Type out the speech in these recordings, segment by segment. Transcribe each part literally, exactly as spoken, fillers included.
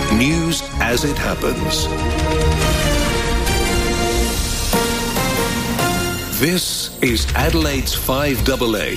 News as it happens. This is Adelaide's five A A.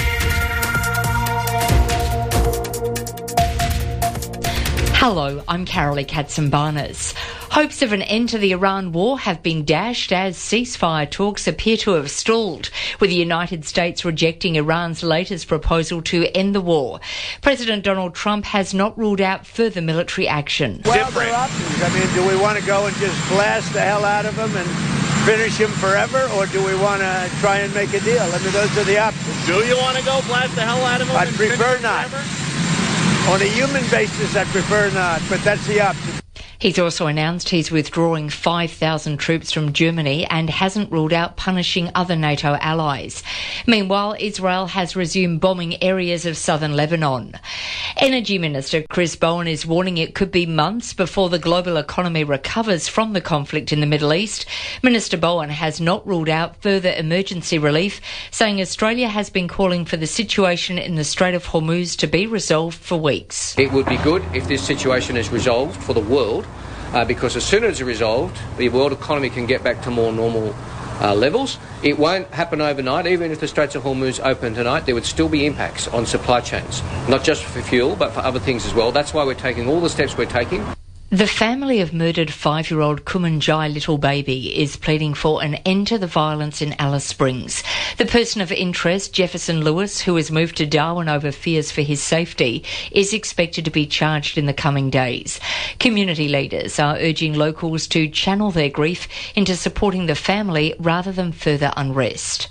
Hello, I'm Carolee Katzenbarnes. Hopes of an end to the Iran war have been dashed as ceasefire talks appear to have stalled, with the United States rejecting Iran's latest proposal to end the war. President Donald Trump has not ruled out further military action. Well, there are options. I mean, do we want to go and just blast the hell out of them and finish him forever, or do we want to try and make a deal? I mean, those are the options. Do you want to go blast the hell out of him? I'd and prefer finish not. Forever? On a human basis, I prefer not, but that's the option. He's also announced he's withdrawing five thousand troops from Germany and hasn't ruled out punishing other NATO allies. Meanwhile, Israel has resumed bombing areas of southern Lebanon. Energy Minister Chris Bowen is warning it could be months before the global economy recovers from the conflict in the Middle East. Minister Bowen has not ruled out further emergency relief, saying Australia has been calling for the situation in the Strait of Hormuz to be resolved for weeks. It would be good if this situation is resolved for the world. Uh, because as soon as it's resolved, the world economy can get back to more normal uh, levels. It won't happen overnight. Even if the Straits of Hormuz open tonight, there would still be impacts on supply chains, not just for fuel, but for other things as well. That's why we're taking all the steps we're taking. The family of murdered five-year-old Kumanjai little baby is pleading for an end to the violence in Alice Springs. The person of interest, Jefferson Lewis, who has moved to Darwin over fears for his safety, is expected to be charged in the coming days. Community leaders are urging locals to channel their grief into supporting the family rather than further unrest.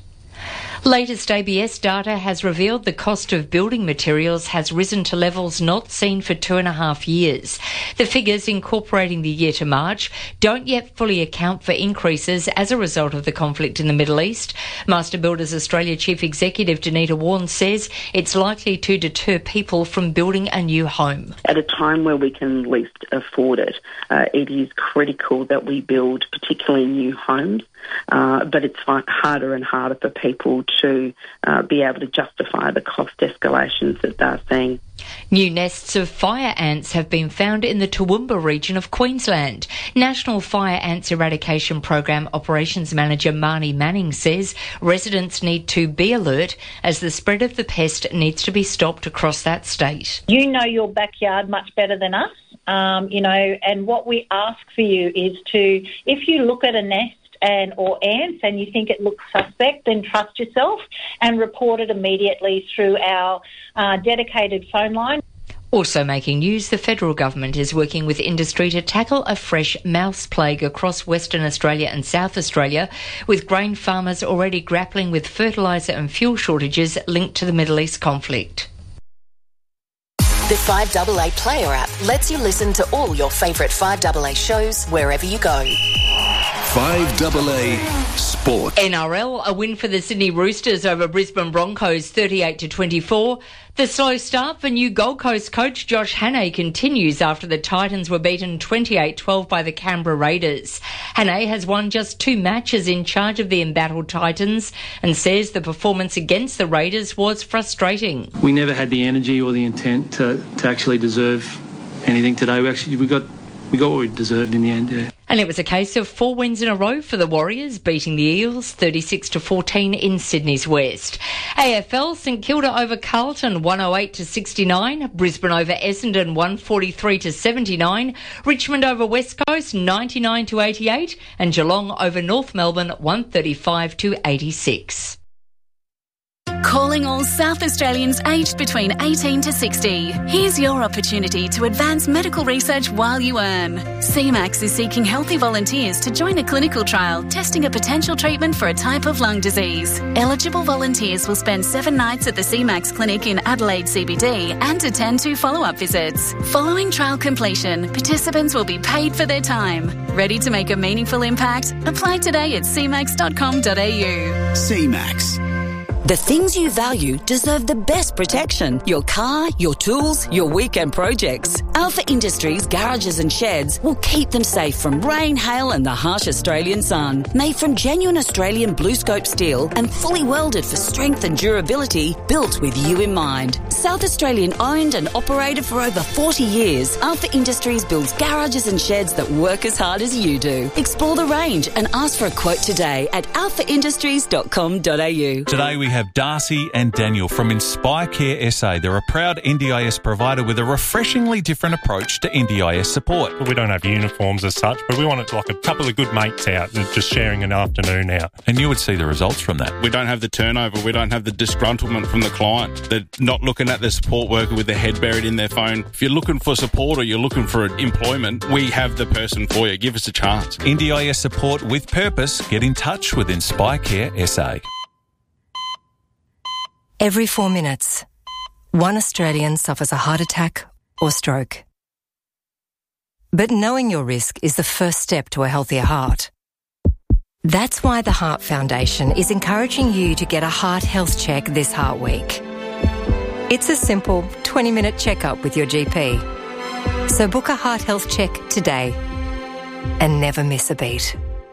Latest A B S data has revealed the cost of building materials has risen to levels not seen for two and a half years. The figures, incorporating the year to March, don't yet fully account for increases as a result of the conflict in the Middle East. Master Builders Australia Chief Executive Danita Warren says it's likely to deter people from building a new home. At a time where we can least afford it, uh, it is critical that we build particularly new homes. Uh, but it's harder and harder for people to uh, be able to justify the cost escalations that they're seeing. New nests of fire ants have been found in the Toowoomba region of Queensland. National Fire Ants Eradication Program Operations Manager Marnie Manning says residents need to be alert as the spread of the pest needs to be stopped across that state. You know your backyard much better than us, um, you know, and what we ask for you is to, if you look at a nest and or ants and you think it looks suspect, then trust yourself and report it immediately through our uh, dedicated phone line. Also making news, the federal government is working with industry to tackle a fresh mouse plague across Western Australia and South Australia, with grain farmers already grappling with fertiliser and fuel shortages linked to the Middle East conflict. The five A A Player app lets you listen to all your favourite five A A shows wherever you go. five A A Sport. N R L, a win for the Sydney Roosters over Brisbane Broncos thirty-eight to twenty-four. The slow start for new Gold Coast coach Josh Hannay continues after the Titans were beaten twenty-eight twelve by the Canberra Raiders. Hannay has won just two matches in charge of the embattled Titans and says the performance against the Raiders was frustrating. We never had the energy or the intent to, to actually deserve anything today. We actually we got we got what we deserved in the end, yeah. And it was a case of four wins in a row for the Warriors, beating the Eels thirty-six to fourteen in Sydney's West. A F L, St Kilda over Carlton one oh eight to sixty-nine, Brisbane over Essendon one forty-three to seventy-nine, Richmond over West Coast ninety-nine to eighty-eight, and Geelong over North Melbourne one thirty-five to eighty-six. Calling all South Australians aged between eighteen to sixty. Here's your opportunity to advance medical research while you earn. C MAX is seeking healthy volunteers to join a clinical trial testing a potential treatment for a type of lung disease. Eligible volunteers will spend seven nights at the C MAX clinic in Adelaide C B D and attend two follow-up visits. Following trial completion, participants will be paid for their time. Ready to make a meaningful impact? Apply today at c max dot com dot a u. C MAX. The things you value deserve the best protection. Your car, your tools, your weekend projects. Alpha Industries garages and sheds will keep them safe from rain, hail and the harsh Australian sun. Made from genuine Australian BlueScope steel and fully welded for strength and durability, built with you in mind. South Australian owned and operated for over forty years, Alpha Industries builds garages and sheds that work as hard as you do. Explore the range and ask for a quote today at alpha industries dot com dot a u. Today we have Darcy and Daniel from Inspire Care S A. They're a proud N D I S provider with a refreshingly different approach to N D I S support. We don't have uniforms as such, but we want it like a couple of good mates out, just sharing an afternoon out. And you would see the results from that. We don't have the turnover, we don't have the disgruntlement from the client. They're not looking at the support worker with their head buried in their phone. If you're looking for support or you're looking for employment, we have the person for you. Give us a chance. N D I S support with purpose. Get in touch with Inspire Care S A. Every four minutes, one Australian suffers a heart attack or stroke. But knowing your risk is the first step to a healthier heart. That's why the Heart Foundation is encouraging you to get a heart health check this Heart Week. It's a simple twenty-minute checkup with your G P. So book a heart health check today and never miss a beat.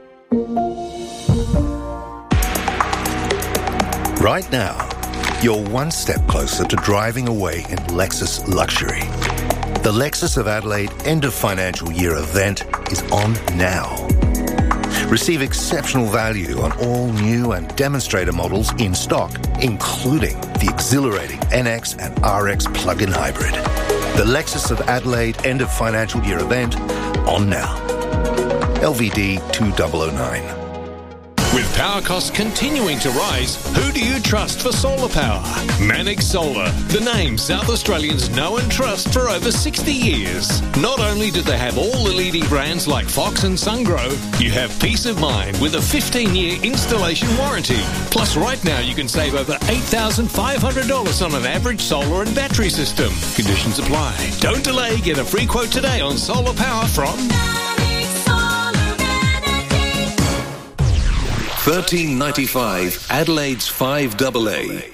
Right now, you're one step closer to driving away in Lexus luxury. The Lexus of Adelaide end of financial year event is on now. Receive exceptional value on all new and demonstrator models in stock, including the exhilarating N X and R X plug-in hybrid. The Lexus of Adelaide end of financial year event on now. L V D two thousand nine. With power costs continuing to rise, who do you trust for solar power? Manic Solar, the name South Australians know and trust for over sixty years. Not only do they have all the leading brands like Fox and Sungrow, you have peace of mind with a fifteen-year installation warranty. Plus, right now you can save over eight thousand five hundred dollars on an average solar and battery system. Conditions apply. Don't delay. Get a free quote today on solar power from thirteen ninety-five, Adelaide's five double A.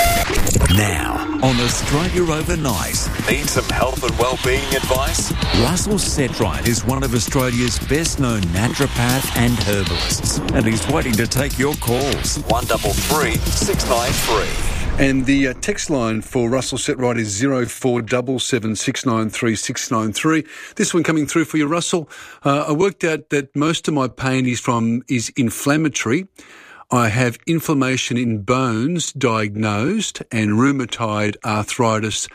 Now, on Australia Overnight. Need some health and well-being advice? Russell Setright is one of Australia's best-known naturopath and herbalists, and he's waiting to take your calls. one double three six nine three. And the uh, text line for Russell Setright is zero four seven seven six nine three six nine three. This one coming through for you, Russell. Uh, I worked out that most of my pain is from is inflammatory. I have inflammation in bones diagnosed and rheumatoid arthritis,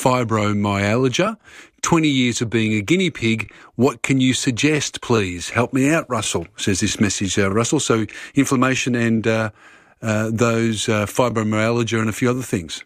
fibromyalgia. twenty years of being a guinea pig. What can you suggest, please? Help me out, Russell, says this message, uh, Russell. So inflammation and uh, uh, those uh, fibromyalgia and a few other things.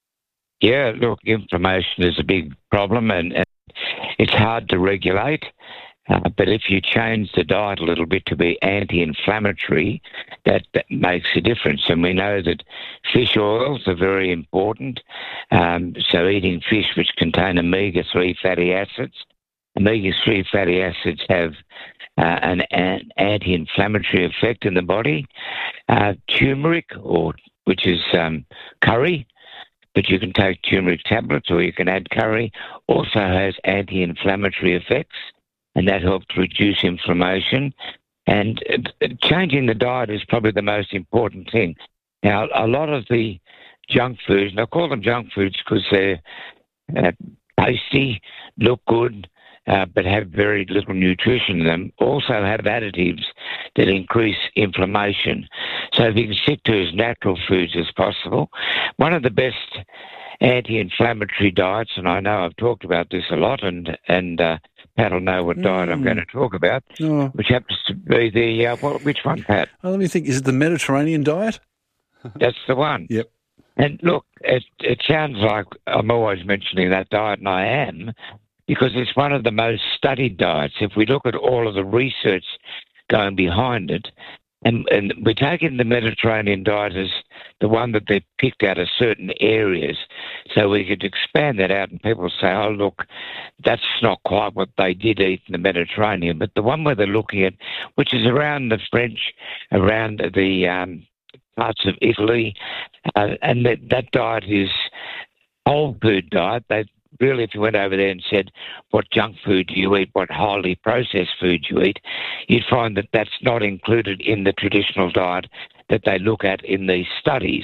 Yeah, look, inflammation is a big problem and, and it's hard to regulate. Uh, but if you change the diet a little bit to be anti-inflammatory, that, that makes a difference. And we know that fish oils are very important. Um, so eating fish which contain omega three fatty acids. omega three fatty acids have uh, an, an anti-inflammatory effect in the body. Uh, turmeric, or which is um, curry, but you can take turmeric tablets or you can add curry, also has anti-inflammatory effects. And that helps reduce inflammation. And uh, changing the diet is probably the most important thing. Now, a lot of the junk foods, and I call them junk foods because they're uh, tasty, look good, uh, but have very little nutrition in them, also have additives that increase inflammation. So if you can stick to as natural foods as possible, one of the best anti-inflammatory diets, and I know I've talked about this a lot, and and uh, Pat will know what diet mm. I'm going to talk about, oh. which happens to be the, uh, well, which one, Pat? Oh, let me think. Is it the Mediterranean diet? That's the one. Yep. And look, it, it sounds like I'm always mentioning that diet, and I am, because it's one of the most studied diets. If we look at all of the research going behind it, and, and we're taking the Mediterranean diet as the one that they've picked out of certain areas, so we could expand that out and people say, oh, look, that's not quite what they did eat in the Mediterranean. But the one where they're looking at, which is around the French, around the um, parts of Italy, uh, and that, that diet is whole food diet. They really, if you went over there and said, what junk food do you eat, what highly processed food you eat, you'd find that that's not included in the traditional diet that they look at in these studies.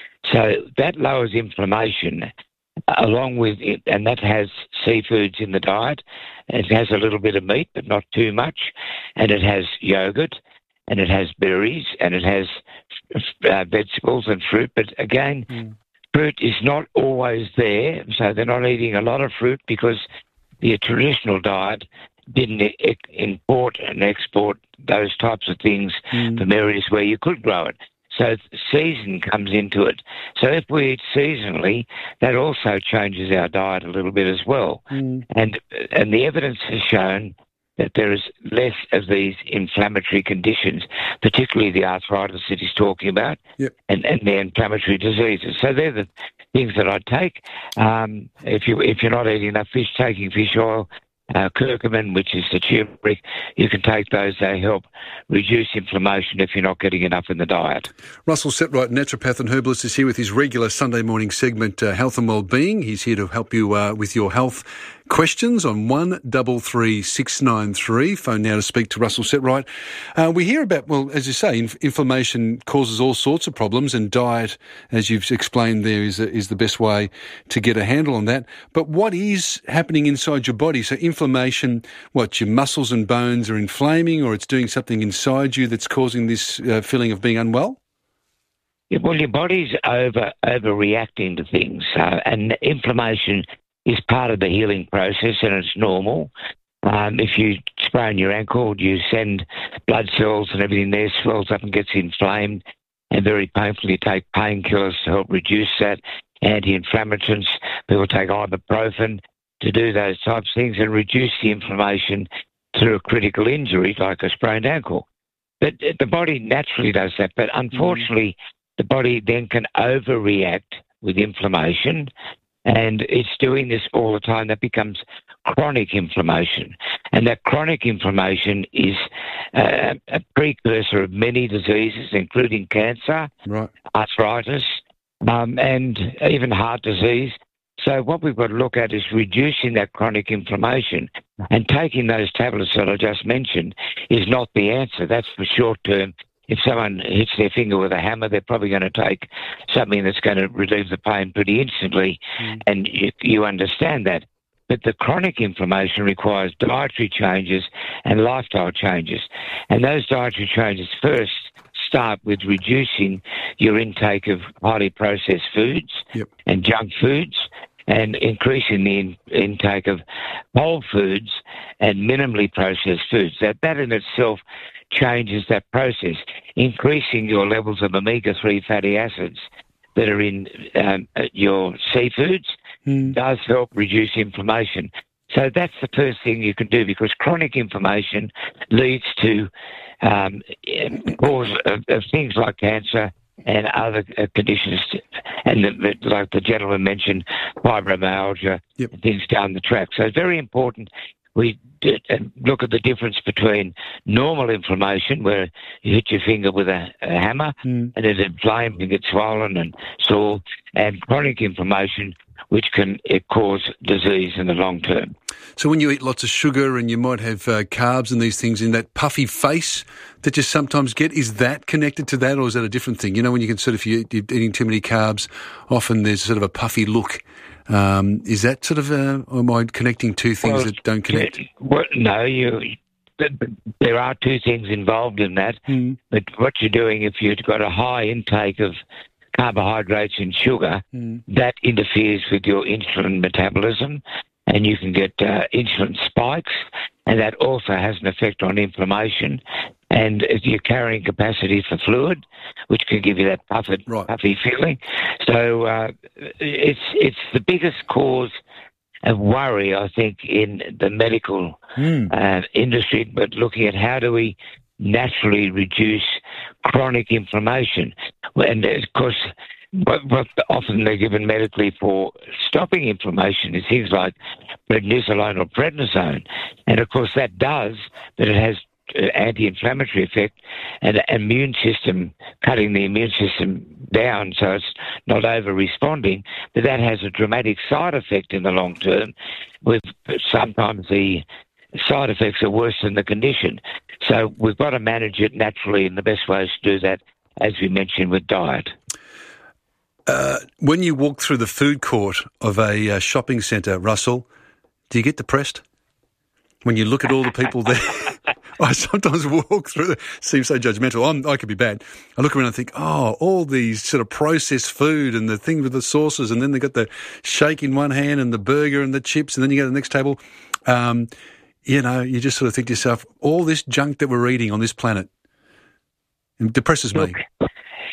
So that lowers inflammation along with it, and that has seafoods in the diet. It has a little bit of meat, but not too much, and it has yogurt, and it has berries, and it has uh, vegetables and fruit. But again, mm. fruit is not always there, so they're not eating a lot of fruit because the traditional diet didn't e- import and export those types of things mm. from areas where you could grow it. So season comes into it. So if we eat seasonally, that also changes our diet a little bit as well. Mm. And and the evidence has shown that there is less of these inflammatory conditions, particularly the arthritis that he's talking about, yep. and, and the inflammatory diseases. So they're the things that I'd take. Um, if, you, if you're not eating enough fish, taking fish oil, Uh, curcumin, which is the turmeric, you can take those. They help reduce inflammation if you're not getting enough in the diet. Russell Setright, naturopath and herbalist, is here with his regular Sunday morning segment, uh, Health and Wellbeing. He's here to help you uh, with your health questions on one three three six nine three. Phone now to speak to Russell Setright. Uh, we hear about, well, as you say, inf- inflammation causes all sorts of problems, and diet, as you've explained there, is, is the best way to get a handle on that. But what is happening inside your body? So inflammation, what, your muscles and bones are inflaming, or it's doing something inside you that's causing this uh, feeling of being unwell? Yeah, well, your body's over overreacting to things, uh, and inflammation is part of the healing process, and it's normal. Um, if you sprain your ankle, you send blood cells and everything there swells up and gets inflamed, and very painfully take painkillers to help reduce that, anti-inflammatories. People take ibuprofen to do those types of things and reduce the inflammation through a critical injury like a sprained ankle. But the body naturally does that, but unfortunately mm. the body then can overreact with inflammation, and it's doing this all the time. That becomes chronic inflammation. And that chronic inflammation is uh, a precursor of many diseases, including cancer, right. arthritis, um, and even heart disease. So what we've got to look at is reducing that chronic inflammation, and taking those tablets that I just mentioned is not the answer. That's for short term. If someone hits their finger with a hammer, they're probably going to take something that's going to relieve the pain pretty instantly, mm. and you, you understand that. But the chronic inflammation requires dietary changes and lifestyle changes. And those dietary changes first start with reducing your intake of highly processed foods yep. and junk foods, and increasing the in, intake of whole foods and minimally processed foods. That, that in itself changes that process. Increasing your levels of omega three fatty acids that are in um, your seafoods mm. does help reduce inflammation. So that's the first thing you can do, because chronic inflammation leads to um, cause of, of things like cancer and other uh, conditions, and the, like the gentleman mentioned, fibromyalgia, yep. and things down the track. So it's very important we did, uh, look at the difference between normal inflammation, where you hit your finger with a, a hammer mm. and it inflames and gets swollen and sore, and chronic inflammation, which can uh, cause disease in the long term. So when you eat lots of sugar and you might have uh, carbs and these things, in that puffy face that you sometimes get, is that connected to that, or is that a different thing? You know, when you can sort of, if you're eating too many carbs, often there's sort of a puffy look. Um, is that sort of, uh, or am I connecting two things well, that don't connect? Well, no, you, there are two things involved in that. Mm. But what you're doing, if you've got a high intake of carbohydrates and sugar, mm. that interferes with your insulin metabolism, and you can get uh, insulin spikes, and that also has an effect on inflammation and your carrying capacity for fluid, which can give you that puffy, right. puffy feeling. So uh, it's it's the biggest cause of worry, I think, in the medical mm. uh, industry, but looking at how do we naturally reduce chronic inflammation. And, of course, what, what often they're given medically for stopping inflammation is things like prednisolone or prednisone. And, of course, that does, but it has uh, anti-inflammatory effect and an immune system, cutting the immune system down so it's not over-responding, but that has a dramatic side effect in the long term. With sometimes the side effects are worse than the condition. So we've got to manage it naturally, and the best way is to do that, as we mentioned, with diet. Uh, when you walk through the food court of a uh, shopping centre, Russell, do you get depressed? When you look at all the people there, I sometimes walk through, it seems so judgmental. I'm, I could be bad. I look around and think, oh, all these sort of processed food and the thing with the sauces, and then they've got the shake in one hand and the burger and the chips, and then you go to the next table. Um, you know, you just sort of think to yourself, all this junk that we're eating on this planet, it depresses me. Look,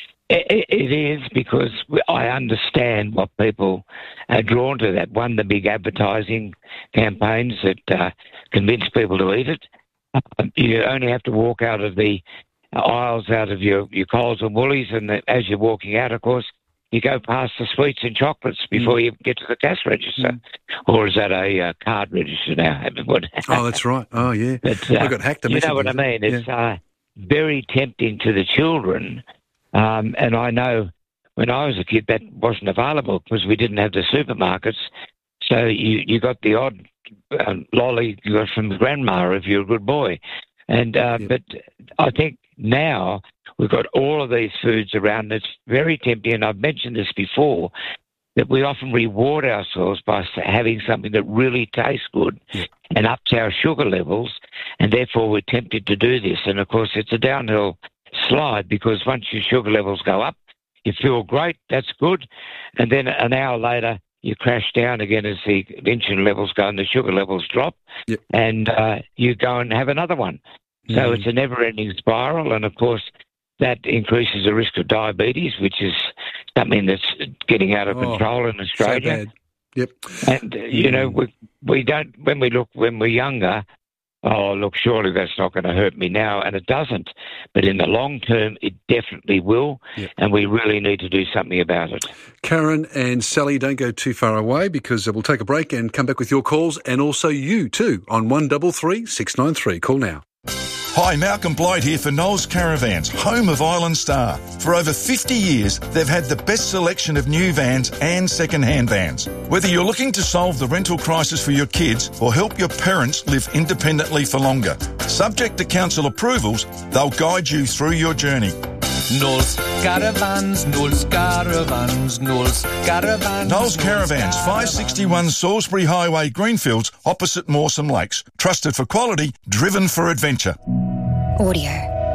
it, it is, because I understand what people are drawn to. That one, the big advertising campaigns that uh, convince people to eat it. Um, you only have to walk out of the aisles, out of your, your Coles and Woolies, and the, as you're walking out, of course, you go past the sweets and chocolates before mm. you get to the cash register. Mm. Or is that a uh, card register now? Oh, that's right. Oh, yeah. But, uh, I got hacked. You know what I mean? It's yeah. uh, very tempting to the children. Um, and I know when I was a kid that wasn't available because we didn't have the supermarkets. So you, you got the odd uh, lolly you got from grandma if you're a good boy. And uh, yeah. But I think now we've got all of these foods around. It's very tempting, and I've mentioned this before, that we often reward ourselves by having something that really tastes good yeah. and ups our sugar levels, and therefore we're tempted to do this. And, of course, it's a downhill slide, because once your sugar levels go up, you feel great, that's good, and then an hour later you crash down again as the insulin levels go and the sugar levels drop, yep. and uh, you go and have another one. Mm. So it's a never-ending spiral, and, of course, that increases the risk of diabetes, which is something that's getting out of oh, control in Australia. So bad. Yep. And, uh, you know, we, we don't, when we look, when we're younger, oh, look, surely that's not going to hurt me now, and it doesn't. But in the long term, it definitely will, yep. and we really need to do something about it. Karen and Sally, don't go too far away, because we'll take a break and come back with your calls, and also you too, on one three three, six nine three. Call now. Hi, Malcolm Blight here for Knowles Caravans, home of Island Star. For over fifty years, they've had the best selection of new vans and second-hand vans. Whether you're looking to solve the rental crisis for your kids or help your parents live independently for longer, subject to council approvals, they'll guide you through your journey. Knowles Caravans, Knowles Caravans, Knowles Caravans. Knowles Caravans, five sixty-one Salisbury Highway, Greenfields, opposite Mawson Lakes. Trusted for quality, driven for adventure. Audio.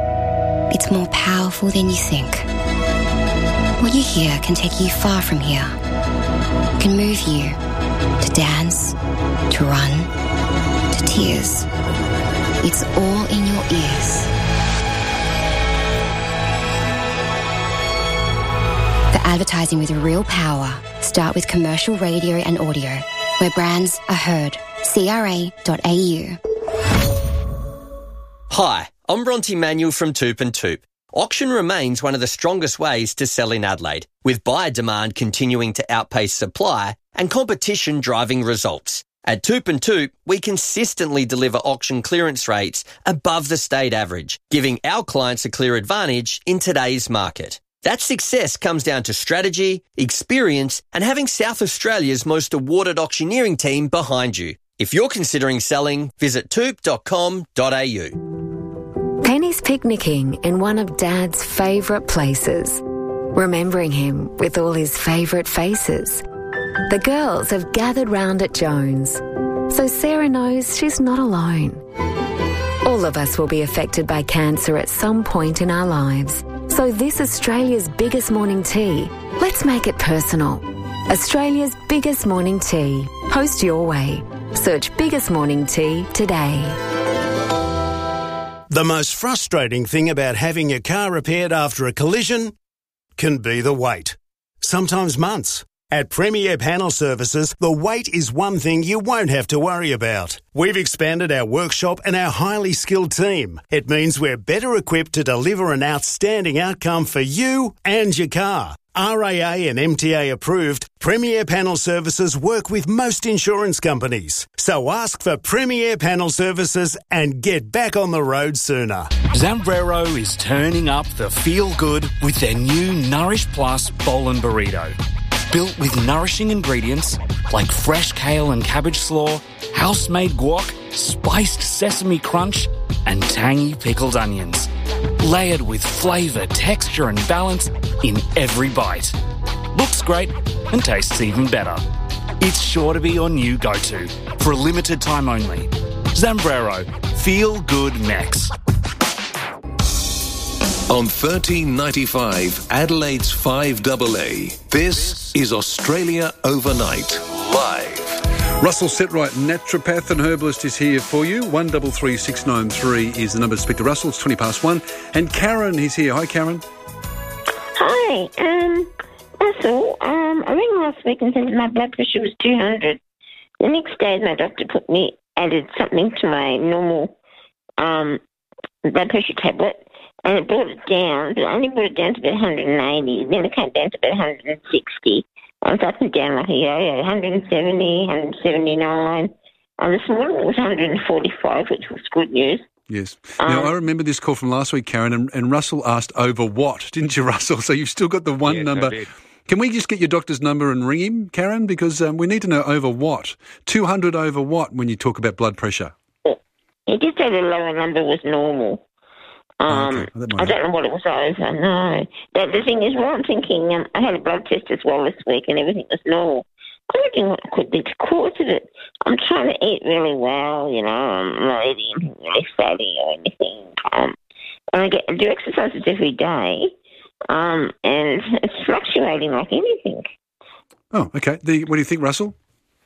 It's more powerful than you think. What you hear can take you far from here. Can move you to dance, to run, to tears. It's all in your ears. For advertising with real power, start with commercial radio and audio, where brands are heard. C R A dot A U. Hi, I'm Bronte Manuel from Toop and Toop. Auction remains one of the strongest ways to sell in Adelaide, with buyer demand continuing to outpace supply and competition driving results. At Toop and Toop, we consistently deliver auction clearance rates above the state average, giving our clients a clear advantage in today's market. That success comes down to strategy, experience, and having South Australia's most awarded auctioneering team behind you. If you're considering selling, visit toop dot com dot a u. Penny's picnicking in one of Dad's favourite places, remembering him with all his favourite faces. The girls have gathered round at Jones, so Sarah knows she's not alone. All of us will be affected by cancer at some point in our lives. So this Australia's biggest morning tea, let's make it personal. Australia's biggest morning tea. Post your way. Search Biggest Morning Tea today. The most frustrating thing about having your car repaired after a collision can be the wait. Sometimes months. At Premier Panel Services, the wait is one thing you won't have to worry about. We've expanded our workshop and our highly skilled team. It means we're better equipped to deliver an outstanding outcome for you and your car. R A A and M T A approved, Premier Panel Services work with most insurance companies. So ask for Premier Panel Services and get back on the road sooner. Zambrero is turning up the feel-good with their new Nourish Plus bowl and burrito. Built with nourishing ingredients like fresh kale and cabbage slaw, house-made guac, spiced sesame crunch, and tangy pickled onions. Layered with flavour, texture and balance in every bite. Looks great and tastes even better. It's sure to be your new go-to for a limited time only. Zambrero. Feel good Mex. On thirteen ninety-five, Adelaide's five A A. This is Australia Overnight, live. Russell Setright, naturopath and herbalist, is here for you. one three three six nine three is the number to speak to Russell. It's twenty past one. And Karen is here. Hi, Karen. Hi, um, Russell. Um, I rang last week and said my blood pressure was two hundred. The next day, my doctor put me, added something to my normal um, blood pressure tablet, and it brought it down, but I only brought it down to about one hundred eighty. Then it came down to about one hundred sixty. I was up and down like a yo-yo, one hundred seventy, one hundred seventy-nine. And this morning it was one hundred forty-five, which was good news. Yes. Um, now, I remember this call from last week, Karen, and, and Russell asked over what, didn't you, Russell? So you've still got the one yes, number. I did. Can we just get your doctor's number and ring him, Karen? Because um, we need to know over what. two hundred over what when you talk about blood pressure? He did say the lower number was normal. Um, okay. well, I don't know what it was over, no. But the thing is, well, I'm thinking, um, I had a blood test as well this week and everything was normal. I'm wondering what could be the cause of it. I'm trying to eat really well, you know, I'm not eating anything really fatty or anything. Um, and I, get, I do exercises every day, um, and it's fluctuating like anything. Oh, okay. The, what do you think, Russell?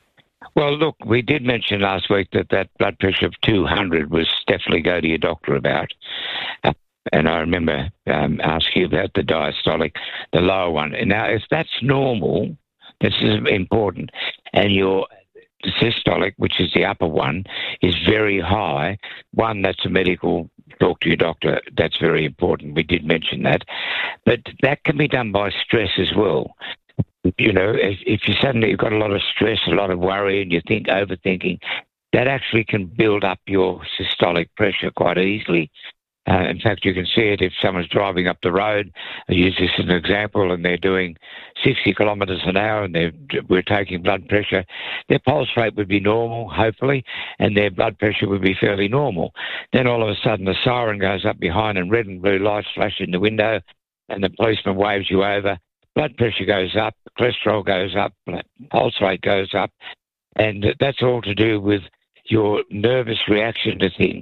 Well, look, we did mention last week that that blood pressure of two hundred was definitely go to your doctor about. Uh, and I remember um, asking you about the diastolic, the lower one. And now, if that's normal, this is important, and your systolic, which is the upper one, is very high, one, that's a medical, talk to your doctor, that's very important. We did mention that. But that can be done by stress as well. You know, if, if you suddenly you've got a lot of stress, a lot of worry, and you think overthinking, that actually can build up your systolic pressure quite easily. Uh, in fact, you can see it if someone's driving up the road. I use this as an example, and they're doing sixty kilometres an hour, and they're, we're taking blood pressure. Their pulse rate would be normal, hopefully, and their blood pressure would be fairly normal. Then all of a sudden, the siren goes up behind, and red and blue lights flash in the window, and the policeman waves you over. Blood pressure goes up, cholesterol goes up, pulse rate goes up, and that's all to do with your nervous reaction to things.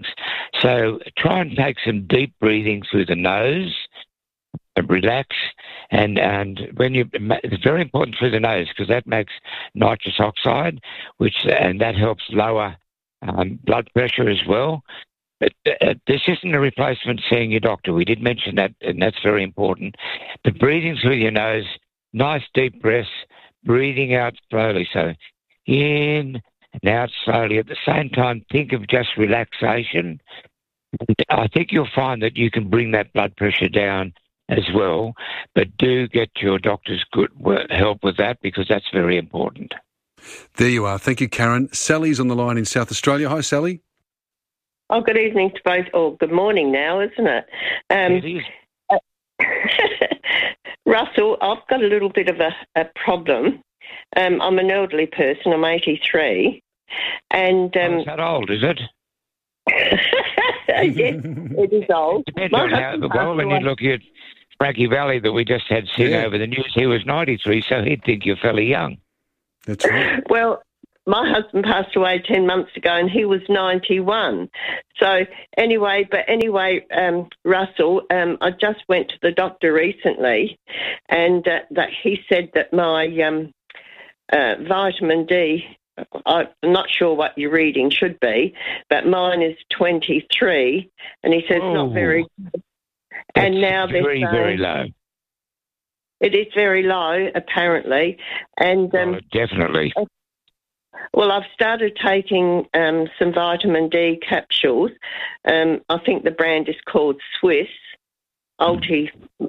So try and take some deep breathing through the nose, relax, and, and when you, it's very important through the nose because that makes nitrous oxide, which and that helps lower um, blood pressure as well. But uh, this isn't a replacement seeing your doctor. We did mention that, and that's very important. But breathing through your nose, nice deep breaths, breathing out slowly. So in and out slowly. At the same time, think of just relaxation. And I think you'll find that you can bring that blood pressure down as well. But do get your doctor's good help with that because that's very important. There you are. Thank you, Karen. Sally's on the line in South Australia. Hi, Sally. Oh, good evening to both, or good morning now, isn't it? Um, it is. Uh, Russell, I've got a little bit of a, a problem. Um, I'm an elderly person. I'm eighty-three. And, um, oh, is that old, is it? Yes, it is old. It depends on how, well, when you look at Frankie Valley that we just had sing yeah. over the news, he was ninety-three, so he'd think you're fairly young. That's right. Well, my husband passed away ten months ago and he was ninety-one. So anyway, but anyway, um, Russell, um, I just went to the doctor recently and uh, that he said that my um, uh, vitamin D, I'm not sure what your reading should be, but mine is twenty-three and he says oh, not very good. And now they're very, saying, very low. It is very low, apparently. And um, oh, definitely. Uh, Well, I've started taking um, some vitamin D capsules. Um, I think the brand is called Swiss, Ulti,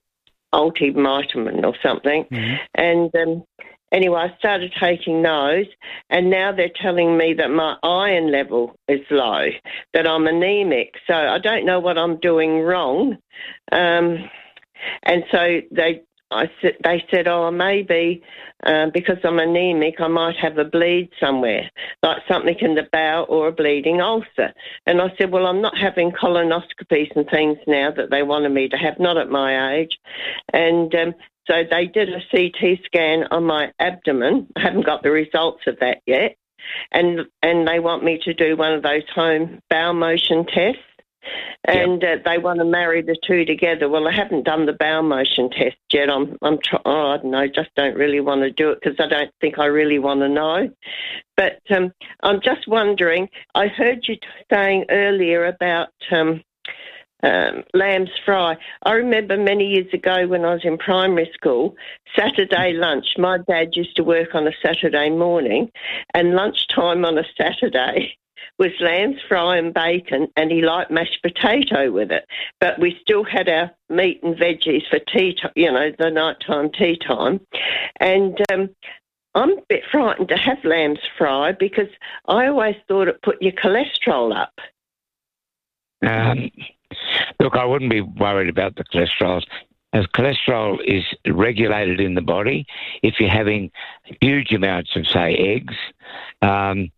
multivitamin or something. Mm-hmm. And um, anyway, I started taking those, and now they're telling me that my iron level is low, that I'm anemic. So I don't know what I'm doing wrong. Um, and so they I said, they said, oh, maybe uh, because I'm anemic, I might have a bleed somewhere, like something in the bowel or a bleeding ulcer. And I said, well, I'm not having colonoscopies and things now that they wanted me to have, not at my age. And um, so they did a C T scan on my abdomen. I haven't got the results of that yet. And and they want me to do one of those home bowel motion tests. And uh, they want to marry the two together. Well, I haven't done the bowel motion test yet. I'm, I'm trying. Oh, I don't know. Just don't really want to do it because I don't think I really want to know. But um, I'm just wondering. I heard you t- saying earlier about um, um, lamb's fry. I remember many years ago when I was in primary school, Saturday lunch. My dad used to work on a Saturday morning, and lunchtime on a Saturday was lamb's fry and bacon, and he liked mashed potato with it. But we still had our meat and veggies for tea, t- you know, the nighttime tea time. And um, I'm a bit frightened to have lamb's fry because I always thought it put your cholesterol up. Um, look, I wouldn't be worried about the cholesterol. As cholesterol is regulated in the body, if you're having huge amounts of, say, eggs, um,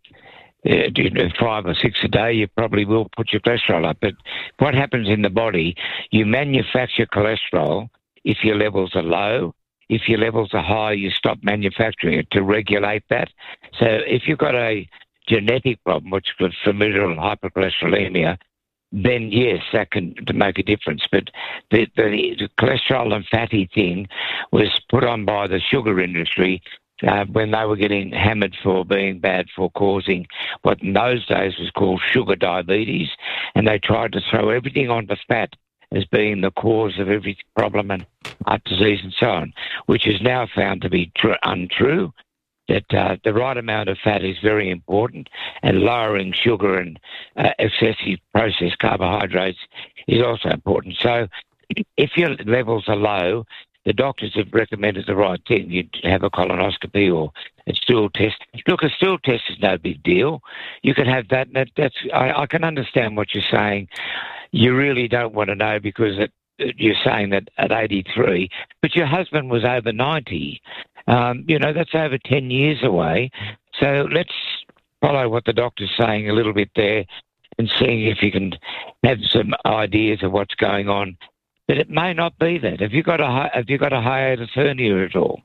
five or six a day, you probably will put your cholesterol up. But what happens in the body, you manufacture cholesterol if your levels are low. If your levels are high, you stop manufacturing it to regulate that. So if you've got a genetic problem, which is familial hypercholesterolemia, then yes, that can make a difference. But the, the, the cholesterol and fatty thing was put on by the sugar industry Uh, when they were getting hammered for being bad for causing what in those days was called sugar diabetes, and they tried to throw everything onto fat as being the cause of every problem and heart disease and so on, which is now found to be tr- untrue, that uh, the right amount of fat is very important, and lowering sugar and uh, excessive processed carbohydrates is also important. So if your levels are low, the doctors have recommended the right thing. You'd have a colonoscopy or a stool test. Look, a stool test is no big deal. You can have that. that that's I, I can understand what you're saying. You really don't want to know because it, you're saying that at eighty-three, but your husband was over ninety. Um, you know, that's over ten years away. So let's follow what the doctor's saying a little bit there and seeing if you can have some ideas of what's going on. But it may not be that. Have you got a have you got a hiatus hernia at all?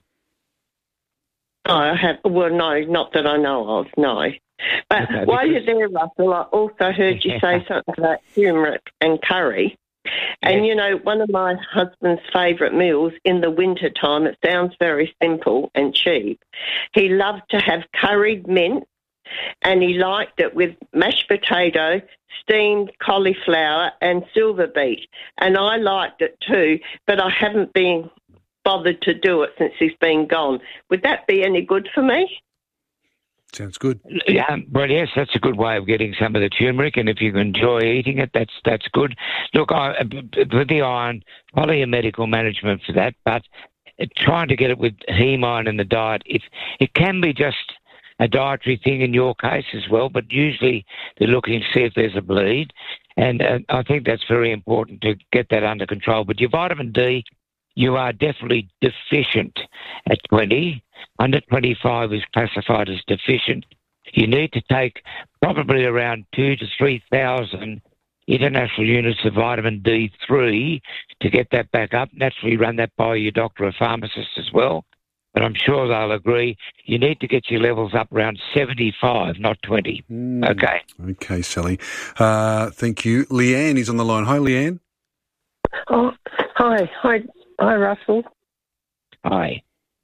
No, I have. Well, no, not that I know of. No. But Okay, while because- you're there, Russell, I also heard you say something about turmeric and curry. And, you know, one of my husband's favourite meals in the winter time, it sounds very simple and cheap. He loved to have curried mint, and he liked it with mashed potato, steamed cauliflower and silver beet. And I liked it too, but I haven't been bothered to do it since he's been gone. Would that be any good for me? Sounds good. Yeah, well, yes, that's a good way of getting some of the turmeric, and if you enjoy eating it, that's that's good. Look, I, with the iron, follow your medical management for that, but trying to get it with heme iron in the diet, if it can be just a dietary thing in your case as well, but usually they're looking to see if there's a bleed, and uh, I think that's very important to get that under control. But your vitamin D, you are definitely deficient at twenty. Under twenty-five is classified as deficient. You need to take probably around two to three thousand international units of vitamin D three to get that back up. Naturally, run that by your doctor or pharmacist as well. But I'm sure they'll agree you need to get your levels up around seventy-five, not twenty. Mm. Okay. Okay, Sally. Uh, thank you. Leanne is on the line. Hi, Leanne. Oh, hi. Hi, hi, Russell. Hi.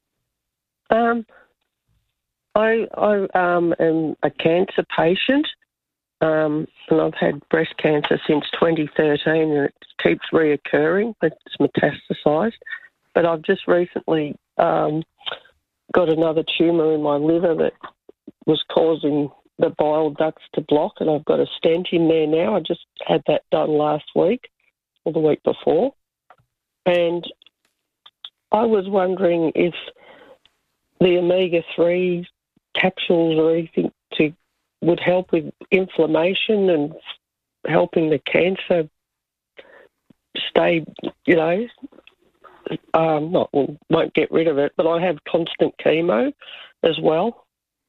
Um, I, I um, am a cancer patient, um, and I've had breast cancer since twenty thirteen, and it keeps reoccurring. It's metastasised. But I've just recently um, got another tumour in my liver that was causing the bile ducts to block, and I've got a stent in there now. I just had that done last week or the week before. And I was wondering if the omega three capsules or anything to would help with inflammation and helping the cancer stay, you know, um, not well, won't get rid of it, but I have constant chemo as well.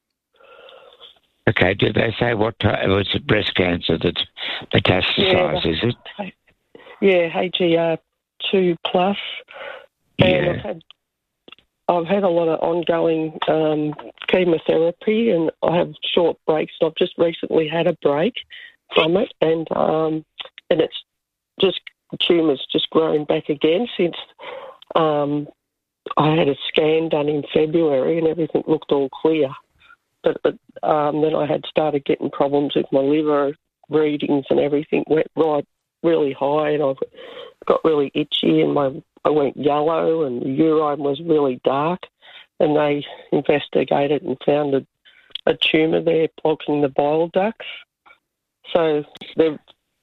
Okay, did they say what type? Was it breast cancer that's metastasised, yeah, is it? Yeah, H E R two plus. Yeah. And I've had, I've had a lot of ongoing um, chemotherapy, and I have short breaks. I've just recently had a break from it, and um, and it's just, the tumour's just grown back again since um, I had a scan done in February and everything looked all clear. But, but um, then I had started getting problems with my liver readings, and everything went right really high, and I got really itchy, and my I went yellow, and the urine was really dark, and they investigated and found a, a tumour there blocking the bile ducts. So they've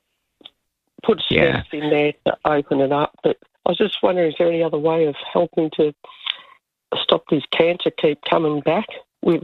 put steps yeah. in there to open it up. But I was just wondering, is there any other way of helping to stop this cancer keep coming back with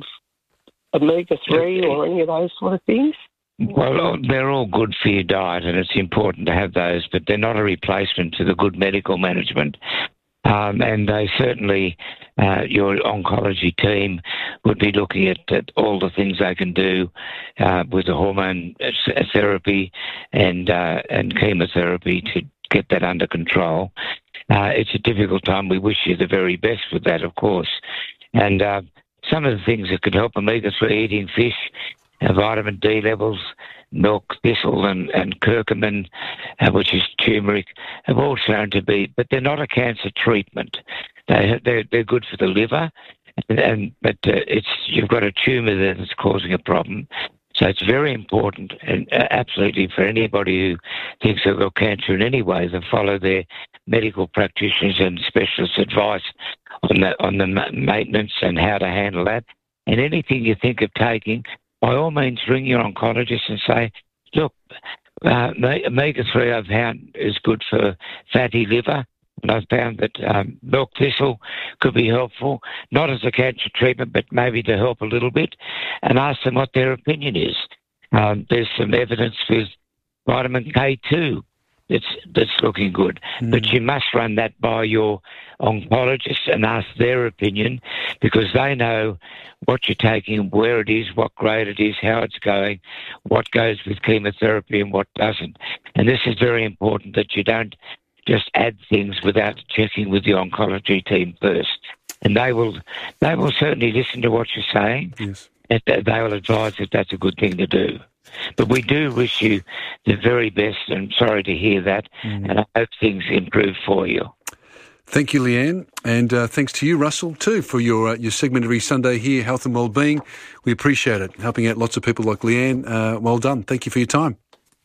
omega three or any of those sort of things? Well, they're all good for your diet, and it's important to have those, but they're not a replacement to the good medical management. Um, and they certainly, uh, your oncology team would be looking at, at all the things they can do uh, with the hormone therapy and uh, and chemotherapy to get that under control. Uh, it's a difficult time. We wish you the very best with that, of course. And uh, some of the things that could help omega three, eating fish, uh, vitamin D levels, milk thistle and, and curcumin, uh, which is turmeric, have all shown to be, but they're not a cancer treatment. They, they're, they're good for the liver, and, and but uh, it's you've got a tumour there that's causing a problem. So it's very important, and uh, absolutely for anybody who thinks they've got cancer in any way, to follow their medical practitioners and specialist advice on the on the maintenance and how to handle that. And anything you think of taking, by all means, ring your oncologist and say, look, uh, omega three I've found is good for fatty liver, and I've found that um, milk thistle could be helpful, not as a cancer treatment, but maybe to help a little bit, and ask them what their opinion is. Um, there's some evidence with vitamin K two that's that's looking good, mm. but you must run that by your oncologist and ask their opinion, because they know what you're taking, where it is, what grade it is, how it's going, what goes with chemotherapy and what doesn't. And this is very important, that you don't just add things without checking with your oncology team first. And they will they will certainly listen to what you're saying. Yes. And they will advise if that's a good thing to do. But we do wish you the very best, and I'm sorry to hear that, mm. and I hope things improve for you. Thank you, Leanne, and uh, thanks to you, Russell, too, for your uh, your segment every Sunday here, Health and Wellbeing. We appreciate it, helping out lots of people like Leanne. Uh, well done. Thank you for your time.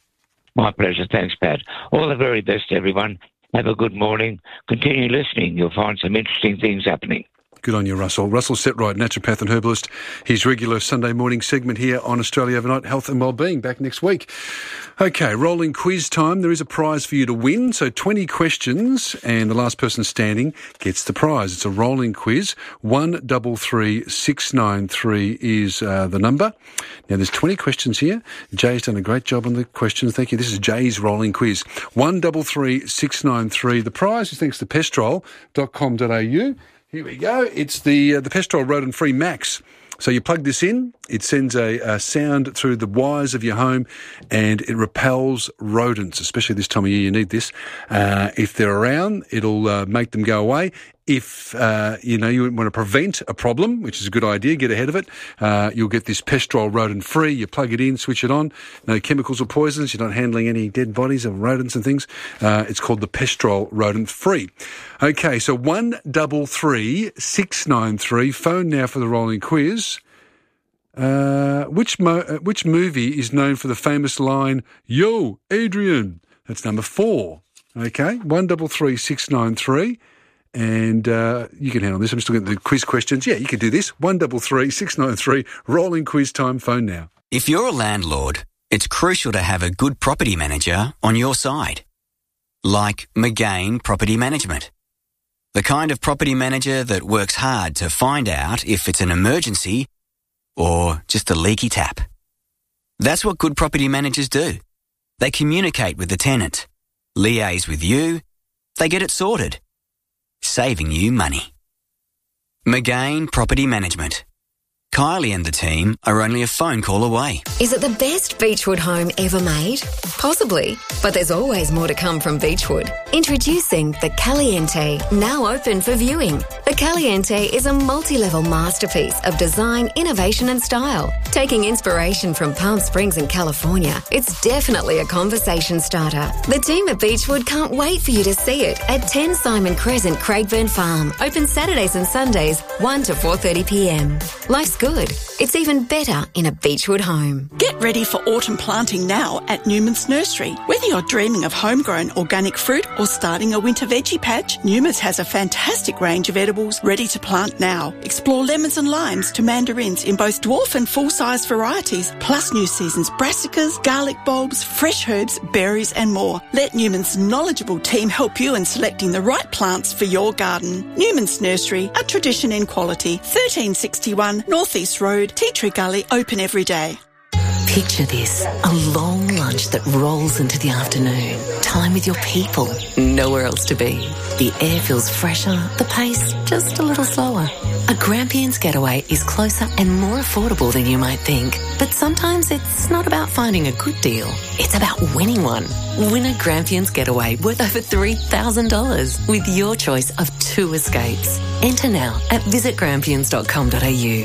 My pleasure. Thanks, Pat. All the very best, everyone. Have a good morning. Continue listening. You'll find some interesting things happening. Good on you, Russell. Russell Setright, naturopath and herbalist. His regular Sunday morning segment here on Australia Overnight, Health and Wellbeing, back next week. Okay, rolling quiz time. There is a prize for you to win. So twenty questions, and the last person standing gets the prize. It's a rolling quiz. one double three six nine three is uh, the number. Now, there's twenty questions here. Jay's done a great job on the questions. Thank you. This is Jay's rolling quiz. one double three six nine three. The prize is thanks to pestrol dot com dot a u. Here we go. It's the uh, the Pestrol Rodent-Free Max. So you plug this in, it sends a, a sound through the wires of your home, and it repels rodents, especially this time of year. You need this. Uh, if they're around, it'll uh, make them go away. If, uh, you know, you want to prevent a problem, which is a good idea, get ahead of it, uh, you'll get this Pestrol Rodent-Free. You plug it in, switch it on. No chemicals or poisons. You're not handling any dead bodies of rodents and things. Uh, it's called the Pestrol Rodent-Free. Okay, so one double three six nine three. Phone now for the rolling quiz. Uh, which mo- uh, which movie is known for the famous line, "Yo, Adrian"? That's number four. Okay, one double three six nine three. And uh, you can handle this. I'm still getting the quiz questions. Yeah, you can do this. one double three six nine three. Rolling quiz time. Phone now. If you're a landlord, it's crucial to have a good property manager on your side. Like McGain Property Management. The kind of property manager that works hard to find out if it's an emergency or just a leaky tap. That's what good property managers do. They communicate with the tenant, liaise with you, they get it sorted, saving you money. McGain Property Management. Kylie and the team are only a phone call away. Is it the best Beechwood home ever made? Possibly, but there's always more to come from Beechwood. Introducing the Caliente, now open for viewing. The Caliente is a multi-level masterpiece of design, innovation and style. Taking inspiration from Palm Springs and California, it's definitely a conversation starter. The team at Beechwood can't wait for you to see it at ten Simon Crescent, Craigburn Farm. Open Saturdays and Sundays, one to four thirty p m. Life's good. It's even better in a Beechwood home. Get ready for autumn planting now at Newman's Nursery. Whether you're dreaming of homegrown organic fruit or starting a winter veggie patch, Newman's has a fantastic range of edibles ready to plant now. Explore lemons and limes to mandarins in both dwarf and full-size varieties, plus new season's brassicas, garlic bulbs, fresh herbs, berries and more. Let Newman's knowledgeable team help you in selecting the right plants for your garden. Newman's Nursery, a tradition in quality. thirteen sixty-one North East Road, Tea Tree Gully, open every day. Picture this, a long lunch that rolls into the afternoon. Time with your people, nowhere else to be. The air feels fresher, the pace just a little slower. A Grampians Getaway is closer and more affordable than you might think. But sometimes it's not about finding a good deal, it's about winning one. Win a Grampians Getaway worth over three thousand dollars with your choice of two escapes. Enter now at visit grampians dot com dot a u.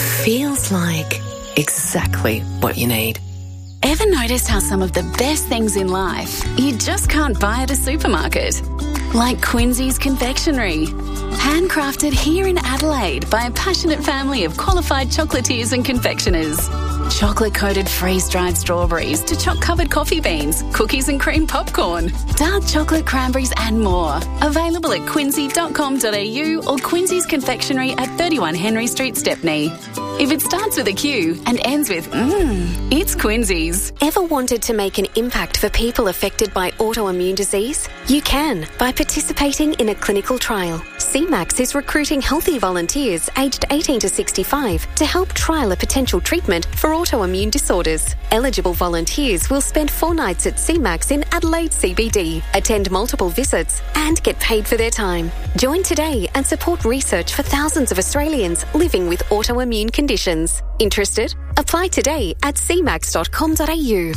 Feels like exactly what you need. Ever noticed how some of the best things in life you just can't buy at a supermarket? Like Quincy's Confectionery. Handcrafted here in Adelaide by a passionate family of qualified chocolatiers and confectioners. Chocolate-coated freeze-dried strawberries to choc-covered coffee beans, cookies and cream popcorn, dark chocolate cranberries and more. Available at quincy dot com dot a u or Quincy's Confectionery at thirty-one Henry Street, Stepney. If it starts with a Q and ends with mmm, it's Quincy's. Ever wanted to make an impact for people affected by autoimmune disease? You can by participating in a clinical trial. C MAX is recruiting healthy volunteers aged eighteen to sixty-five to help trial a potential treatment for autoimmune disorders. Eligible volunteers will spend four nights at C MAX in Adelaide C B D, attend multiple visits and get paid for their time. Join today and support research for thousands of Australians living with autoimmune conditions. Interested? Apply today at c max dot com dot a u.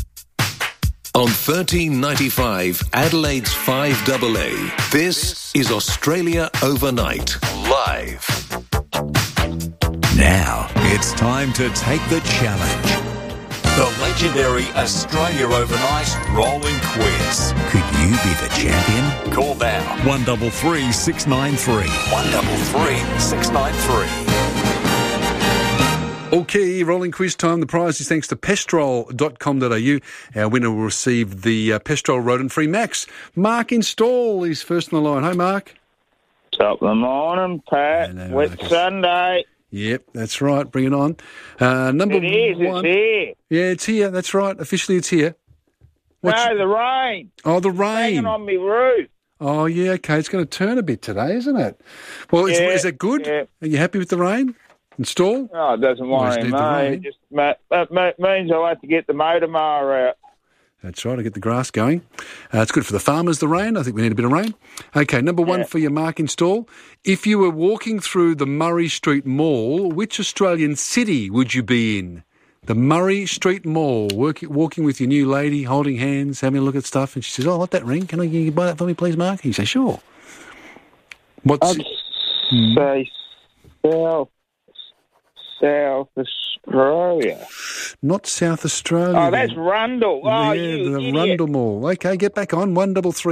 On thirteen ninety-five Adelaide's five A A, this is Australia Overnight, live. Now it's time to take the challenge. The legendary Australia Overnight Rolling Quiz. Could you be the champion? Call now. one double three six nine three. one double three six nine three. Okay, rolling quiz time. The prize is thanks to pestrol dot com dot a u. Our winner will receive the uh, Pestrol rodent-free Max. Mark in Stall is first on the line. Hi, Mark. Top of the morning, Pat. Hello, Wet Marcus. Sunday. Yep, that's right. Bring it on. Uh, number It is, one. it's here. Yeah, it's here. That's right. Officially, it's here. What's- No, the rain. Oh, the rain. Hanging on me roof. Oh, yeah, okay. It's going to turn a bit today, isn't it? Well, it's, Yeah, is it good? yeah. Are you happy with the rain? Install? Oh, it doesn't Always worry need me. the rain. It just ma- that ma- means I'll have to get the motor mower out. That's right, to get the grass going. Uh, it's good for the farmers, the rain. I think we need a bit of rain. Okay, number one Yeah. for your Mark install. If you were walking through the Murray Street Mall, which Australian city would you be in? The Murray Street Mall, working, walking with your new lady, holding hands, having a look at stuff, and she says, oh, I want that ring. Can I can you buy that for me, please, Mark? And you say, sure. What's... I'd say South, South Australia. Not South Australia. Oh, that's Rundle. Oh, yeah, you the idiot. Rundle Mall. Okay, get back on. One double three.